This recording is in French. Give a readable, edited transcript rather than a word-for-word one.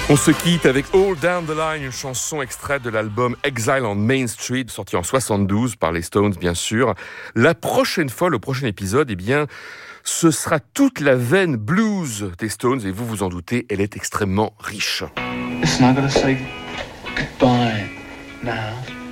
On se quitte avec All Down the Line, une chanson extraite de l'album Exile on Main Street, sorti en 72 par les Stones, bien sûr. La prochaine fois, le prochain épisode, eh bien, ce sera toute la veine blues des Stones, et vous vous en doutez, elle est extrêmement riche. Listen, I gotta say goodbye now.